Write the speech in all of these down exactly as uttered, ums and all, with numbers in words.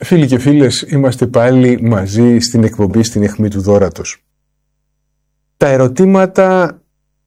Φίλοι και φίλες, είμαστε πάλι μαζί στην εκπομπή στην αιχμή του δώρατος. Τα ερωτήματα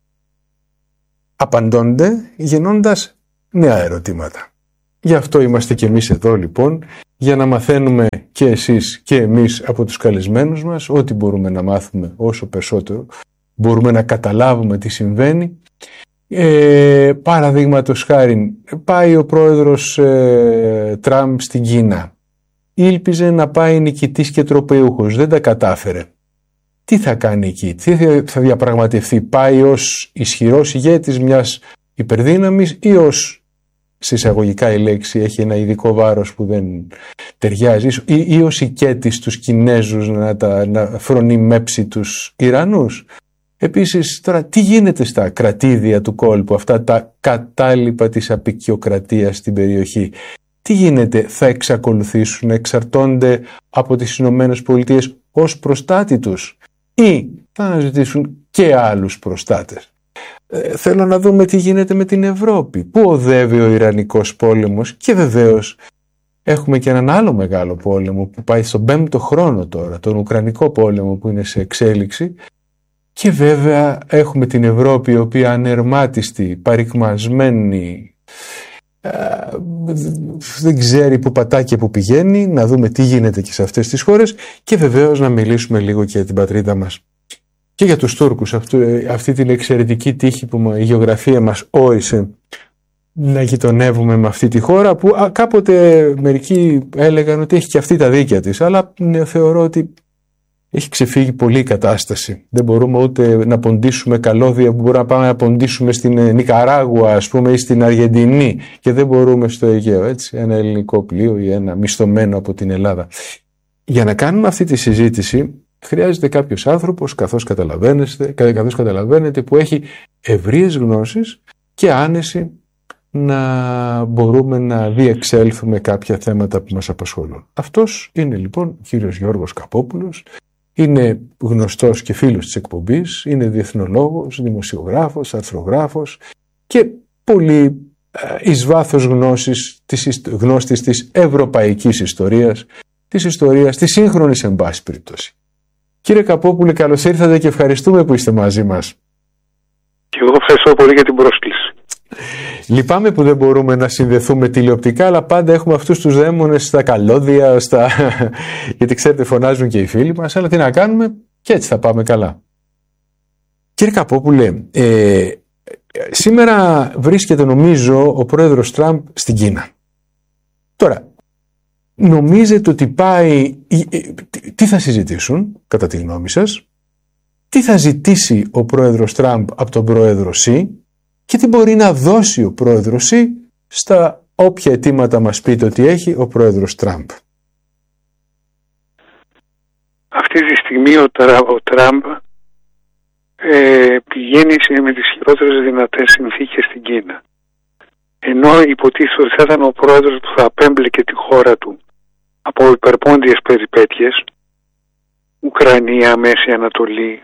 απαντώνται γεννώντας νέα ερωτήματα. Γι' αυτό είμαστε και εμείς εδώ λοιπόν, για να μαθαίνουμε και εσείς και εμείς από τους καλεσμένους μας ό,τι μπορούμε να μάθουμε όσο περισσότερο, μπορούμε να καταλάβουμε τι συμβαίνει. Ε, παραδείγματος χάριν, πάει ο πρόεδρος ε, Τραμπ στην Κίνα. Ήλπιζε να πάει νικητής και τροπεούχος, δεν τα κατάφερε. Τι θα κάνει εκεί, τι θα διαπραγματευτεί, πάει ως ισχυρός ηγέτης μιας υπερδύναμης ή ως, συσσαγωγικά η λέξη έχει ένα ειδικό βάρος που δεν ταιριάζει, ή, ή ως ηγέτης τους Κινέζους να, τα, να φρονεί μέψει τους Ιρανούς. Επίσης τώρα τι γίνεται στα κρατήδια του κόλπου, αυτά τα κατάλοιπα της αποικιοκρατίας στην περιοχή. Τι γίνεται, θα εξακολουθήσουν να εξαρτώνται από τις Ηνωμένες Πολιτείες ως προστάτη τους ή θα αναζητήσουν και άλλους προστάτες. Ε, θέλω να δούμε τι γίνεται με την Ευρώπη. Πού οδεύει ο Ιρανικός πόλεμος και βεβαίως έχουμε και έναν άλλο μεγάλο πόλεμο που πάει στον πέμπτο χρόνο τώρα, τον Ουκρανικό πόλεμο που είναι σε εξέλιξη. Και βέβαια έχουμε την Ευρώπη η οποία ανερμάτιστη, παρικμασμένη, δεν ξέρει που πατά και που πηγαίνει, να δούμε τι γίνεται και σε αυτές τις χώρες και βεβαίως να μιλήσουμε λίγο και για την πατρίδα μας και για τους Τούρκους, αυτή την εξαιρετική τύχη που η γεωγραφία μας όρισε να γειτονεύουμε με αυτή τη χώρα που α, κάποτε μερικοί έλεγαν ότι έχει και αυτή τα δίκαια της, αλλά ναι, θεωρώ ότι έχει ξεφύγει πολύ η κατάσταση. Δεν μπορούμε ούτε να ποντίσουμε καλώδια που μπορούμε να πάμε να ποντίσουμε στην Νικαράγουα, ας πούμε, ή στην Αργεντινή και δεν μπορούμε στο Αιγαίο, έτσι, ένα ελληνικό πλοίο ή ένα μισθωμένο από την Ελλάδα. Για να κάνουμε αυτή τη συζήτηση χρειάζεται κάποιος άνθρωπος, καθώς καταλαβαίνετε, καθώς καταλαβαίνετε, που έχει ευρείες γνώσεις και άνεση να μπορούμε να διεξέλθουμε κάποια θέματα που μας απασχολούν. Αυτός είναι λοιπόν ο κύριος Γιώργος Καπόπουλος. Είναι γνωστός και φίλος της εκπομπής, είναι διεθνολόγος, δημοσιογράφος, αρθρογράφος και πολύ εις βάθος γνώσης, της, γνώστης της ευρωπαϊκής ιστορίας, της ιστορίας, της σύγχρονης εν πάση περιπτώσει. Κύριε Καπόπουλε, καλώς ήρθατε και ευχαριστούμε που είστε μαζί μας. Και εγώ ευχαριστώ πολύ για την πρόσκληση. Λυπάμαι που δεν μπορούμε να συνδεθούμε τηλεοπτικά, αλλά πάντα έχουμε αυτούς τους δαίμονες στα καλώδια, στα... γιατί ξέρετε φωνάζουν και οι φίλοι μας, αλλά τι να κάνουμε και έτσι θα πάμε καλά. Κύριε Καπόπουλε, ε, σήμερα βρίσκεται νομίζω ο πρόεδρος Τραμπ στην Κίνα. Τώρα, νομίζετε ότι πάει, τι θα συζητήσουν κατά τη γνώμη σας, τι θα ζητήσει ο πρόεδρος Τραμπ από τον πρόεδρο Σι, και τι μπορεί να δώσει ο πρόεδρος Σι στα όποια αιτήματα μας πείτε ότι έχει ο πρόεδρος Τραμπ. Αυτή τη στιγμή ο, Τρα, ο Τραμπ ε, πηγαίνει με τις χειρότερες δυνατές συνθήκες στην Κίνα. Ενώ υποτίθεται ότι θα ήταν ο πρόεδρος που θα απέμπλεκε τη χώρα του από υπερπόντιες περιπέτειες, Ουκρανία, Μέση Ανατολή,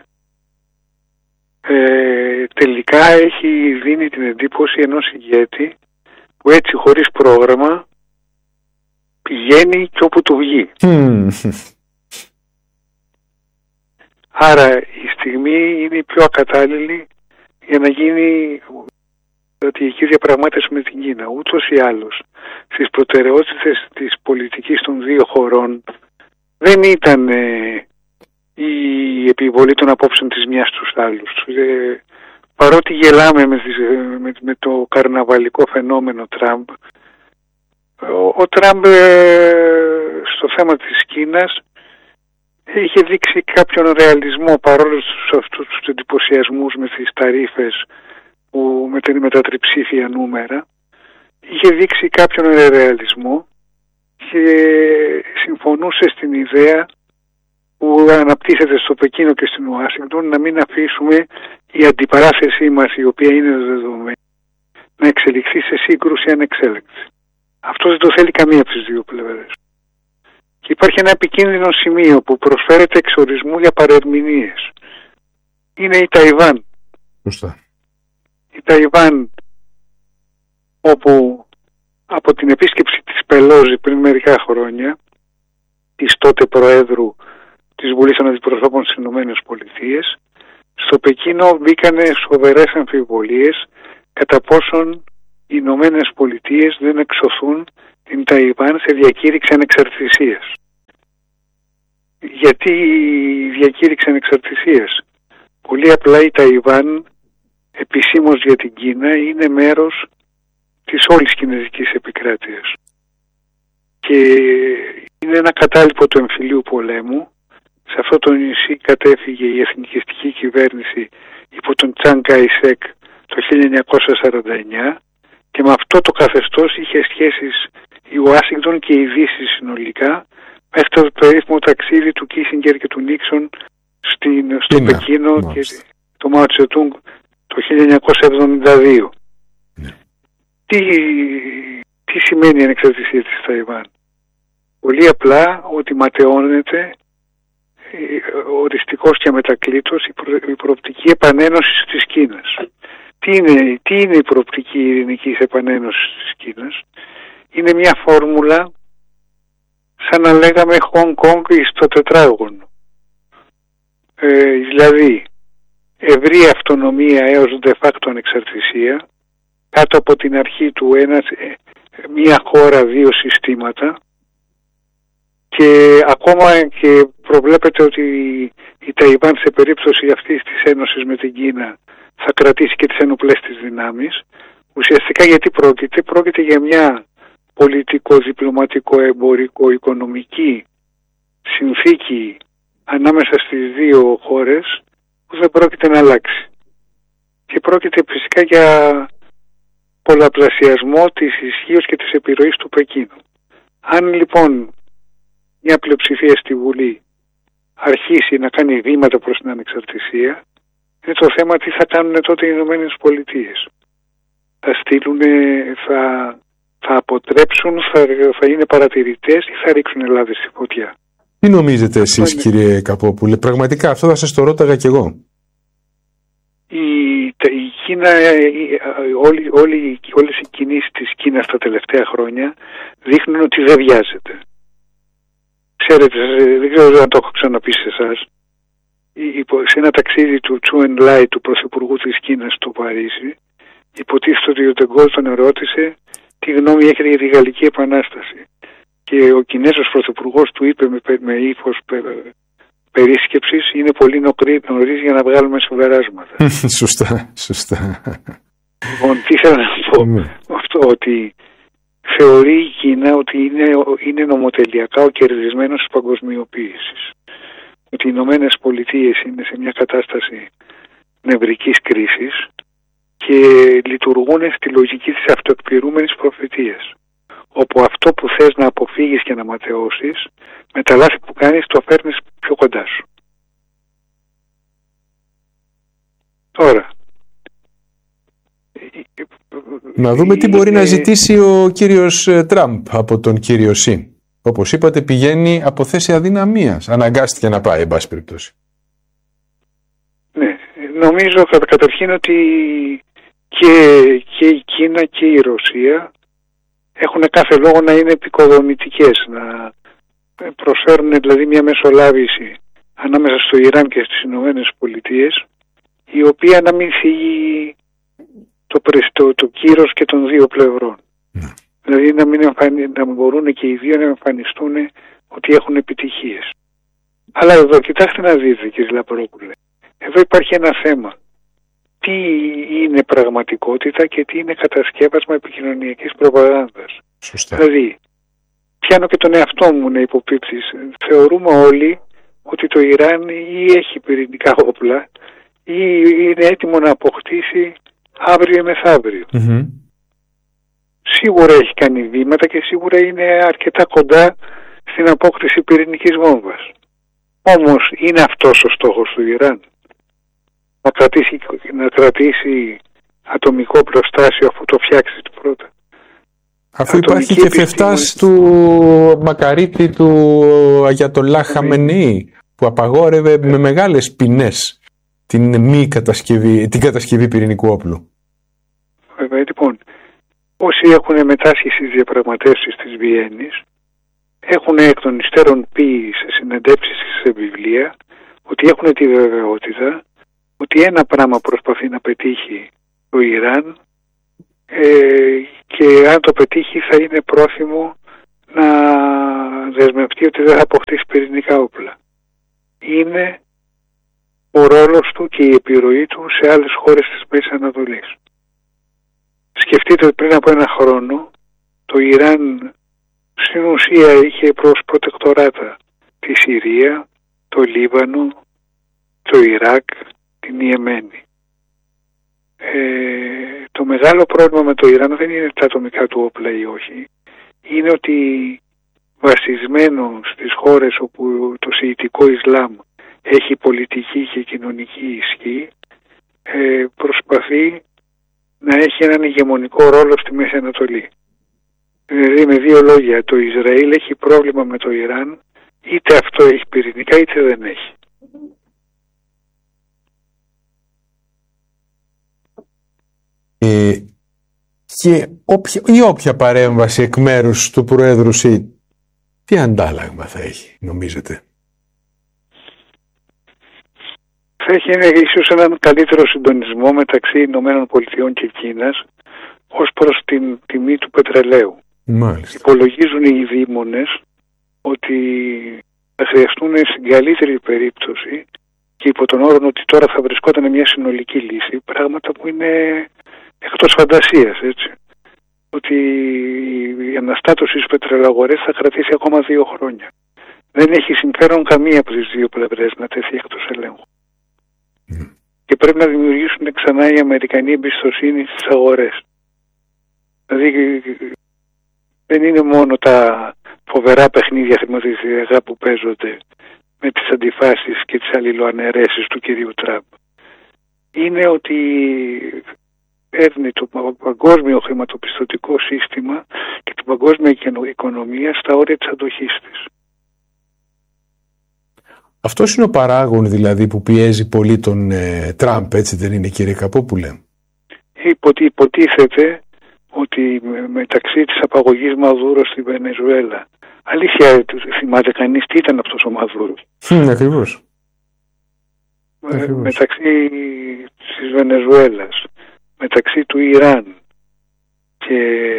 Ε, τελικά έχει δίνει την εντύπωση ενός ηγέτη που έτσι χωρίς πρόγραμμα πηγαίνει και όπου του βγει. Mm. Άρα η στιγμή είναι η πιο ακατάλληλη για να γίνει στρατηγική διαπραγμάτευση με την Κίνα. Ούτως ή άλλως στις προτεραιότητες της πολιτικής των δύο χωρών δεν ήταν ε, η επιβολή των απόψεων της μιας στους άλλους. Ε, παρότι γελάμε με, τις, με, με το καρναβαλικό φαινόμενο Τραμπ, ο, ο Τραμπ ε, στο θέμα της Κίνας είχε δείξει κάποιον ρεαλισμό παρόλο στους αυτούς τους εντυπωσιασμούς με τις ταρίφες που, με, με τα τριψήφια νούμερα. Είχε δείξει κάποιον ρεαλισμό και συμφωνούσε στην ιδέα που αναπτύσσεται στο Πεκίνο και στην Ουάσιγκτον, να μην αφήσουμε η αντιπαράθεσή μας, η οποία είναι δεδομένη, να εξελιχθεί σε σύγκρουση ανεξέλεκτη. Αυτό δεν το θέλει καμία από τις δύο πλευρές. Και υπάρχει ένα επικίνδυνο σημείο που προσφέρεται εξορισμού για παρερμηνίες. Είναι η Ταϊβάν. Σωστά. Η Ταϊβάν, όπου από την επίσκεψη της Πελόζη πριν μερικά χρόνια, της τότε Προέδρου της Βουλής των Αντιπροσώπων στις Ηνωμένες Πολιτείες. Στο Πεκίνο μπήκανε σοβαρές αμφιβολίες κατά πόσον οι Ηνωμένες Πολιτείες δεν εξωθούν την Ταϊβάν σε διακήρυξη ανεξαρτησίας. Γιατί η διακήρυξη ανεξαρτησίας? Πολύ απλά η Ταϊβάν επισήμως για την Κίνα είναι μέρος της όλης κινέζικης επικράτειας. Και είναι ένα κατάλοιπο του εμφυλίου πολέμου. Σε αυτό το νησί κατέφυγε η εθνικιστική κυβέρνηση υπό τον Τσαν Καϊσέκ το χίλια εννιακόσια σαράντα εννιά και με αυτό το καθεστώς είχε σχέσεις η Ουάσιγκτον και η Δύση συνολικά μέχρι το περίφημο ταξίδι του Κίσινγκερ και του Νίξον στην, στο Είναι, Πεκίνο μάλιστα. και το Μάο Τσετούγκ το χίλια εννιακόσια εβδομήντα δύο. Ναι. Τι, τι σημαίνει η ανεξαρτησία της Ταϊβάν? Πολύ απλά ότι ματαιώνεται οριστικός και αμετακλήτως η, προ, η προοπτική επανένωση της Κίνας. Τι είναι, τι είναι η προοπτική ειρηνικής επανένωσης της Κίνας? Είναι μια φόρμουλα σαν να λέγαμε Χονγκ Κονγκ στο τετράγωνο. Ε, δηλαδή ευρύ αυτονομία έως de facto ανεξαρτησία, κάτω από την αρχή του ένας, μια χώρα, δύο συστήματα, και ακόμα και προβλέπεται ότι η Ταϊβάν σε περίπτωση αυτής της ένωσης με την Κίνα θα κρατήσει και τις ενοπλές της δυνάμεις. Ουσιαστικά γιατί πρόκειται? Πρόκειται για μια πολιτικό, διπλωματικό, εμπορικό, οικονομική συνθήκη ανάμεσα στις δύο χώρες που δεν πρόκειται να αλλάξει. Και πρόκειται φυσικά για πολλαπλασιασμό της ισχύως και της επιρροής του Πεκίνου. Αν λοιπόν μια πλειοψηφία στη Βουλή αρχίσει να κάνει βήματα προς την ανεξαρτησία, είναι το θέμα τι θα κάνουν τότε οι Ηνωμένες Πολιτείες. Θα στείλουν, θα, θα αποτρέψουν, θα, θα είναι παρατηρητές ή θα ρίξουν Ελλάδα στη φωτιά? Τι νομίζετε εσείς, είναι... κύριε Καπόπουλε? Πραγματικά αυτό θα σας το ρώταγα κι εγώ. Η, η Κίνα, όλοι, όλοι, όλες οι κινήσεις της Κίνας τα τελευταία χρόνια δείχνουν ότι δεν βιάζεται. Ξέρετε, δεν ξέρω αν το έχω ξαναπεί σε εσάς, σε ένα ταξίδι του Τσούεν Λάι, του Πρωθυπουργού της Κίνας στο Παρίσι, υποτίθεται ότι ο Ντεγκόλ τον ερώτησε τι γνώμη έχετε για τη Γαλλική Επανάσταση. Και ο Κινέζος Πρωθυπουργός του είπε με, με ύφος πε, περίσκεψης, είναι πολύ νωρίς για να βγάλουμε συμπεράσματα. Σωστά, σωστά. Λοιπόν, τι θέλω να πω αυτό, ότι θεωρεί η Κίνα ότι είναι, είναι νομοτελειακά ο κερδισμένος της παγκοσμιοποίησης. Ότι οι Ηνωμένες Πολιτείες είναι σε μια κατάσταση νευρικής κρίσης και λειτουργούν στη λογική της αυτοεκπληρούμενης προφητείας. Όπου αυτό που θες να αποφύγεις και να ματαιώσεις, με τα λάθη που κάνεις το φέρνεις πιο κοντά σου. Τώρα, να δούμε τι μπορεί να ζητήσει ο κύριος Τραμπ από τον κύριο Σι. Όπως είπατε, πηγαίνει από θέση αδυναμίας. Αναγκάστηκε να πάει, εν πάση περιπτώσει. Ναι, νομίζω καταρχήν ότι και, και η Κίνα και η Ρωσία έχουν κάθε λόγο να είναι επικοδομητικές, να προσφέρουν δηλαδή μια μεσολάβηση ανάμεσα στο Ιράν και στις Ηνωμένες Πολιτείες, η οποία να μην φύγει το, το, το κύρος και των δύο πλευρών. Mm. Δηλαδή να, μην εμφανι, να μπορούν και οι δύο να εμφανιστούν ότι έχουν επιτυχίες. Αλλά εδώ κοιτάξτε να δείτε, κύριε Λαπρόπουλε, εδώ υπάρχει ένα θέμα. Τι είναι πραγματικότητα και τι είναι κατασκεύασμα επικοινωνιακής προπαγάνδας. Σωστά. Δηλαδή, πιάνω και τον εαυτό μου να υποπίψεις. Θεωρούμε όλοι ότι το Ιράν ή έχει πυρηνικά όπλα ή είναι έτοιμο να αποκτήσει αύριο ή μεθαύριο. Mm-hmm. Σίγουρα έχει κάνει βήματα και σίγουρα είναι αρκετά κοντά στην απόκτηση πυρηνικής βόμβας. Όμως είναι αυτός ο στόχος του Ιράν? Να κρατήσει, να κρατήσει ατομικό προστάσιο αφού το φτιάξει το πρώτα? Αφού υπάρχει και φεφτάς του μακαρίτη του Αγιατολά Χαμενεή που απαγόρευε με μεγάλες ποινές την μη κατασκευή, την κατασκευή πυρηνικού όπλου. Βέβαια, λοιπόν, όσοι έχουν μετάσχει στις διαπραγματεύσεις της Βιέννης έχουν εκ των υστέρων πει σε συνεντεύξεις σε βιβλία ότι έχουν τη βεβαιότητα ότι ένα πράγμα προσπαθεί να πετύχει το Ιράν ε, και αν το πετύχει θα είναι πρόθυμο να δεσμευτεί ότι δεν θα αποκτήσει πυρηνικά όπλα. Είναι ο ρόλος του και η επιρροή του σε άλλες χώρες της Μέσης Ανατολής. Σκεφτείτε ότι πριν από ένα χρόνο το Ιράν στην ουσία είχε προς προτεκτοράτα τη Συρία, το Λίβανο, το Ιράκ, την Ιεμένη. Ε, το μεγάλο πρόβλημα με το Ιράν δεν είναι τα ατομικά του όπλα ή όχι. Είναι ότι βασισμένο στις χώρες όπου το σιητικό Ισλάμ έχει πολιτική και κοινωνική ισχύ, ε, προσπαθεί να έχει έναν ηγεμονικό ρόλο στη Μέση Ανατολή. Δηλαδή με δύο λόγια, το Ισραήλ έχει πρόβλημα με το Ιράν, είτε αυτό έχει πυρηνικά είτε δεν έχει. Ε, και όποια, ή όποια παρέμβαση εκ μέρους του Προέδρου ΣΥ, τι αντάλλαγμα θα έχει, νομίζετε? Θα έχει ίσως έναν καλύτερο συντονισμό μεταξύ Ηνωμένων Πολιτειών και Κίνας ως προς την τιμή του πετρελαίου. Μάλιστα. Υπολογίζουν οι δήμονες ότι θα χρειαστούν στην καλύτερη περίπτωση και υπό τον όρο ότι τώρα θα βρισκόταν μια συνολική λύση, πράγματα που είναι εκτός φαντασίας, έτσι. Ότι η αναστάτωση στις πετρελαγορές θα κρατήσει ακόμα δύο χρόνια. Δεν έχει συμφέρον καμία από τις δύο πλευρές να τεθεί εκτός ελέγχου. Mm. Και πρέπει να δημιουργήσουν ξανά οι Αμερικανοί εμπιστοσύνη στις αγορές. Δηλαδή δεν είναι μόνο τα φοβερά παιχνίδια χρηματιστηριακά που παίζονται με τις αντιφάσεις και τις αλληλοαναιρέσεις του κυρίου Τραμπ. Είναι ότι παίρνει το παγκόσμιο χρηματοπιστωτικό σύστημα και την παγκόσμια οικονομία στα όρια της αντοχής της. Αυτός είναι ο παράγων δηλαδή που πιέζει πολύ τον ε, Τραμπ, έτσι δεν είναι, κύριε Καπόπουλε? Υποτι, υποτίθεται ότι με, μεταξύ της απαγωγής Μαδούρο στη Βενεζουέλα, αλήθεια θυμάται κανείς τι ήταν αυτός ο Μαδούρο? Mm, ακριβώς. Με, ακριβώς. Μεταξύ της Βενεζουέλας, μεταξύ του Ιράν, και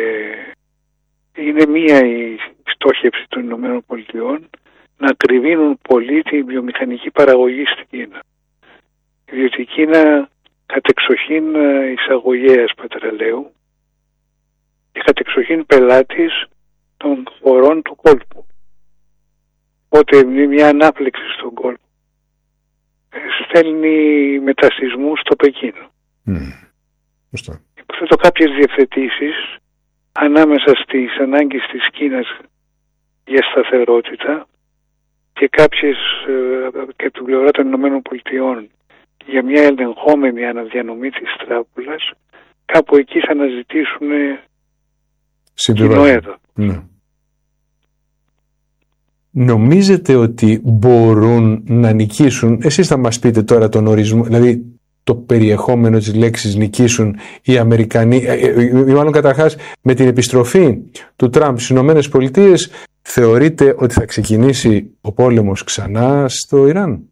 είναι μία η στόχευση των Ηνωμένων Πολιτειών να κρυβίνουν πολύ τη βιομηχανική παραγωγή στην Κίνα. Διότι η Κίνα κατεξοχήν εισαγωγέας πετρελαίου και κατεξοχήν πελάτης των χωρών του κόλπου. Οπότε μια ανάπλεξη στον κόλπο στέλνει μετασυσμούς στο Πεκίνο. Mm. Υποθέτω κάποιες διευθετήσεις ανάμεσα στις ανάγκες της Κίνας για σταθερότητα και κάποιες και από την πλευρά των Ηνωμένων Πολιτειών για μια ελεγχόμενη αναδιανομή της τράπουλας, κάπου εκεί θα αναζητήσουν κοινό έδαφος. Ναι. Νομίζετε ότι μπορούν να νικήσουν, εσείς θα μας πείτε τώρα τον ορισμό, δηλαδή το περιεχόμενο της λέξης νικήσουν οι Αμερικανοί, ή μάλλον καταρχάς με την επιστροφή του Τραμπ στις Ηνωμένες Πολιτείες, θεωρείτε ότι θα ξεκινήσει ο πόλεμος ξανά στο Ιράν?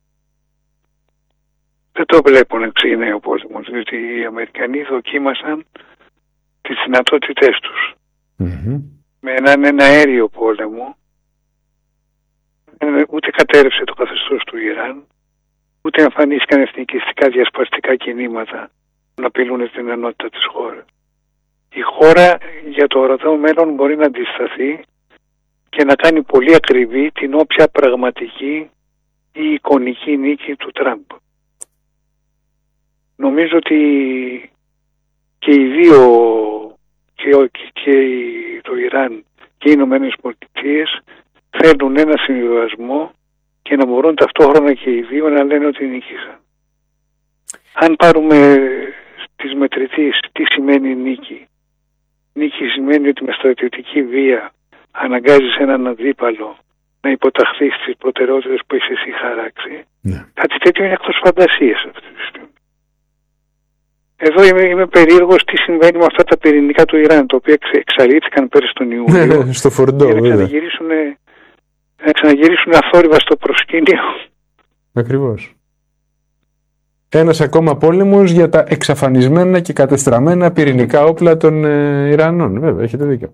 Δεν το βλέπω να ξεκινάει ο πόλεμος, διότι οι Αμερικανοί δοκίμασαν τις δυνατότητές τους. Mm-hmm. Με έναν ένα αέριο πόλεμο, ούτε κατέρευσε το καθεστώς του Ιράν, ούτε εμφανίστηκαν εθνικιστικά διασπαστικά κινήματα να απειλούν την ενότητα της χώρας. Η χώρα για το ορατό μέλλον μπορεί να αντισταθεί και να κάνει πολύ ακριβή την όποια πραγματική ή εικονική νίκη του Τραμπ. Νομίζω ότι και οι δύο, και, και το Ιράν και οι Ηνωμένες Πολιτείες θέλουν ένα συμβιβασμό και να μπορούν ταυτόχρονα και οι δύο να λένε ότι νίκησαν. Αν πάρουμε στις μετρητής τι σημαίνει νίκη. Νίκη σημαίνει ότι με στρατιωτική βία αναγκάζεις έναν αντίπαλο να υποταχθεί στις προτεραιότητες που έχεις εσύ χαράξει. Ναι. Κάτι τέτοιο είναι εκτός φαντασίας αυτή τη στιγμή. εδώ είμαι, είμαι περίεργος τι συμβαίνει με αυτά τα πυρηνικά του Ιράν, τα οποία εξαλείφθηκαν πέρυσι τον Ιούλιο. Ναι, στο Φορντό, για να ξαναγυρίσουν, να ξαναγυρίσουν αθόρυβα στο προσκήνιο. Ακριβώς. Ένας ακόμα πόλεμος για τα εξαφανισμένα και κατεστραμμένα πυρηνικά όπλα των ε, Ιρανών. Βέβαια, έχετε δίκιο.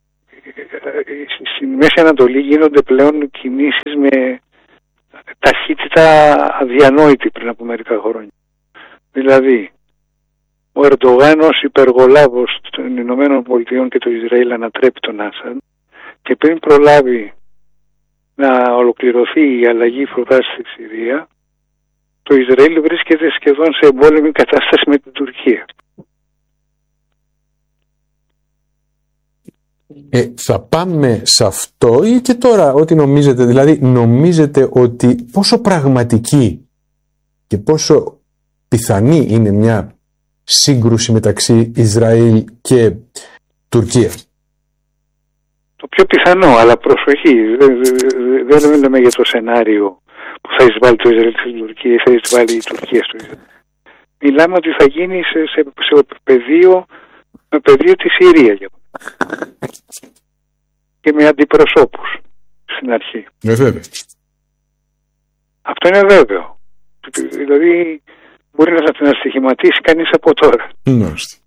Στη Μέση Ανατολή γίνονται πλέον κινήσεις με ταχύτητα αδιανόητη πριν από μερικά χρόνια. Δηλαδή, ο Ερντογάν ως υπεργολάβος των Ηνωμένων Πολιτειών και του Ισραήλ ανατρέπει τον Άσαντ και πριν προλάβει να ολοκληρωθεί η αλλαγή προτάσεις στη Συρία, το Ισραήλ βρίσκεται σχεδόν σε εμπόλεμη κατάσταση με την Τουρκία. Ε, θα πάμε σε αυτό ή και τώρα ό,τι νομίζετε, δηλαδή νομίζετε ότι πόσο πραγματική και πόσο πιθανή είναι μια σύγκρουση μεταξύ Ισραήλ και Τουρκία? Το πιο πιθανό, αλλά προσοχή, δεν, δεν, δεν λέμε για το σενάριο που θα εισβάλλει το Ισραήλ στην Τουρκία ή θα εισβάλλει η Τουρκία στο Ισραήλ. Μιλάμε ότι θα γίνει σε, σε, σε πεδίο, με πεδίο τη Συρία για και με αντιπροσώπους στην αρχή. Ναι, βέβαια. Αυτό είναι βέβαιο. Δηλαδή μπορεί να την αστοιχηματίσει κανείς από τώρα. Νόστε.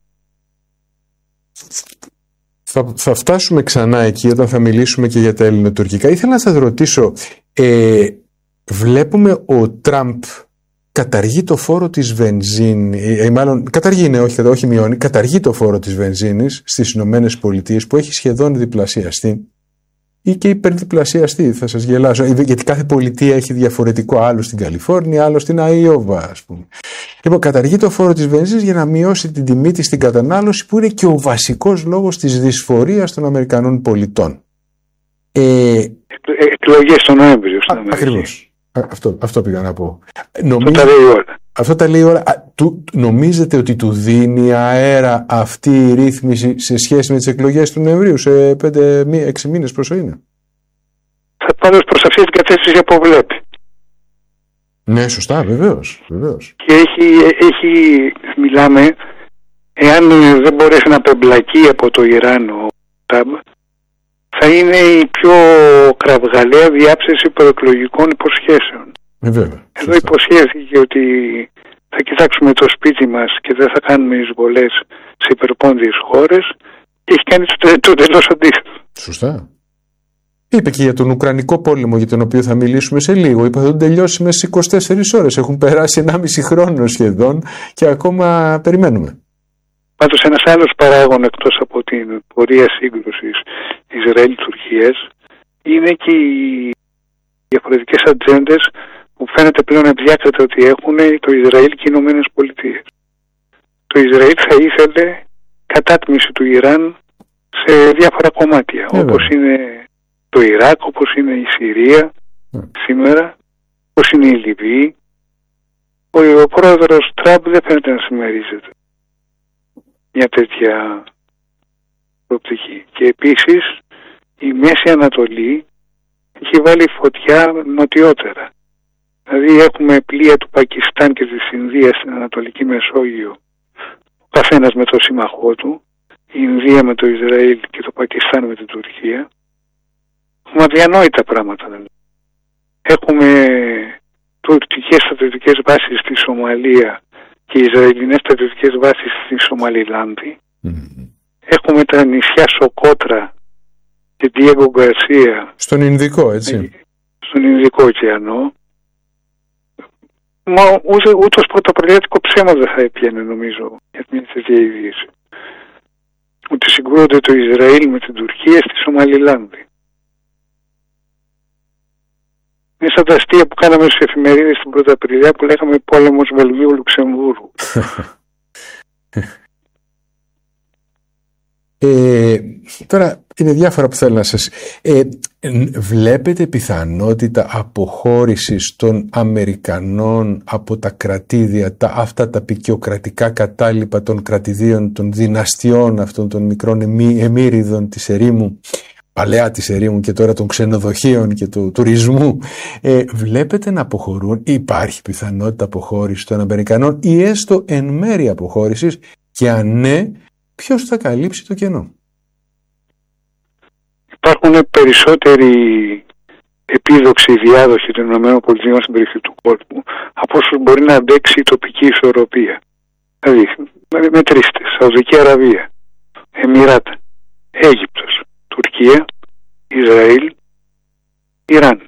Θα, θα φτάσουμε ξανά εκεί όταν θα μιλήσουμε και για τα ελληνοτουρκικά. Ήθελα να σας ρωτήσω, ε, βλέπουμε ο Τραμπ καταργεί το φόρο της βενζίνης, ε, μάλλον καταργεί, ναι, όχι, όχι μειώνει, καταργεί το φόρο της βενζίνης στις Ηνωμένες Πολιτείες που έχει σχεδόν διπλασιαστεί ή και υπερδιπλασιαστεί, θα σας γελάσω, γιατί κάθε πολιτεία έχει διαφορετικό, άλλο στην Καλιφόρνια, άλλο στην Αϊόβα, ας πούμε. Λοιπόν, καταργεί το φόρο της βενζίνης για να μειώσει την τιμή της στην κατανάλωση, που είναι και ο βασικός λόγος της δυσφορίας των Αμερικανών πολιτών. Ε, Εκλογές τον Νοέμβριο στην Αμερική. Ακριβώς. Αυτό, αυτό πήγα να πω. Αυτό τα λέει όλα. Αυτό τα λέει όλα. Α, του, νομίζετε ότι του δίνει αέρα αυτή η ρύθμιση σε σχέση με τις εκλογές του Νοεμβρίου, σε πέντε έξι μήνες πόσο είναι? Θα πάει προς αυτή την κατεύθυνση που βλέπει. Ναι, σωστά, βεβαίως, βεβαίως. Και έχει, έχει, μιλάμε, εάν δεν μπορέσει να πεμπλακεί από το Ιράν ο Τραμπ, θα είναι η πιο κραυγαλαία διάψευση προεκλογικών υποσχέσεων. Ε, βέβαια, εδώ υποσχέθηκε ότι θα κοιτάξουμε το σπίτι μας και δεν θα κάνουμε εισβολές σε υπερπόντιες χώρες και έχει κάνει το, το τελώς αντίθετο. Σωστά. Είπε και για τον Ουκρανικό πόλεμο, για τον οποίο θα μιλήσουμε σε λίγο. Είπε θα τον τελειώσει μέσα σε είκοσι τέσσερις ώρες. Έχουν περάσει ενάμιση χρόνο σχεδόν και ακόμα περιμένουμε. Πάντως ένας άλλος παράγων εκτός από την πορεία σύγκρουσης Ισραήλ-Τουρκίας είναι και οι διαφορετικές ατζέντες που φαίνεται πλέον ευδιάκριτα ότι έχουν το Ισραήλ και οι Ηνωμένες Πολιτείες. Το Ισραήλ θα ήθελε κατάτμιση του Ιράν σε διάφορα κομμάτια, yeah, όπως είναι το Ιράκ, όπως είναι η Συρία yeah. σήμερα, όπως είναι η Λιβύη. Ο, ο πρόεδρος Τραμπ δεν φαίνεται να συμμερίζεται μια τέτοια προοπτική. Και επίσης η Μέση Ανατολή έχει βάλει φωτιά νοτιότερα. Δηλαδή έχουμε πλοία του Πακιστάν και της Ινδίας στην Ανατολική Μεσόγειο, ο καθένας με το σύμμαχό του, η Ινδία με το Ισραήλ και το Πακιστάν με την Τουρκία. Έχουμε αδιανόητα πράγματα. Δηλαδή. Έχουμε τουρκικές στρατιωτικές βάσεις στη Σομαλία και Ισραηλινές στρατιωτικές βάσεις στη Σομαλιλάνδη. Mm-hmm. Έχουμε τα νησιά Σοκότρα και Διέγκο Γκαρσία. Στον Ινδικό, έτσι. Στον Ινδικό ωκεανό. Μα ούτε, ούτε ως πρωτοπρολιάτικο ψέμα δεν θα έπιανε, νομίζω, για μια τέτοια είδηση. Ότι συγκρούονται το Ισραήλ με την Τουρκία στη Σομαλιλάνδη. Είναι σαν τα αστεία που κάναμε στις εφημερίδες την πρώτη Απριλιά που λέγαμε πόλεμος Βελγίου-Λουξεμβούργου. Ε, τώρα είναι διάφορα που θέλω να σας... Ε, βλέπετε πιθανότητα αποχώρησης των Αμερικανών από τα κρατήδια, τα, αυτά τα πικιοκρατικά κατάλοιπα των κρατηδίων, των δυναστιών αυτών των μικρών εμί, εμμύριδων της ερήμου, παλαιά της ερήμου και τώρα των ξενοδοχείων και του τουρισμού, ε, βλέπετε να αποχωρούν? Υπάρχει πιθανότητα αποχώρησης των Αμερικανών ή έστω εν μέρει αποχώρησης, και αν ναι, ποιος θα καλύψει το κενό? Υπάρχουν περισσότεροι επίδοξοι διάδοχοι των ΗΠΑ στην περιοχή του κόσμου από όσους μπορεί να αντέξει η τοπική ισορροπία. Δηλαδή, μετρήστε: Σαουδική Αραβία, Εμιράτα, Αίγυπτος, Τουρκία, Ισραήλ, Ιράν.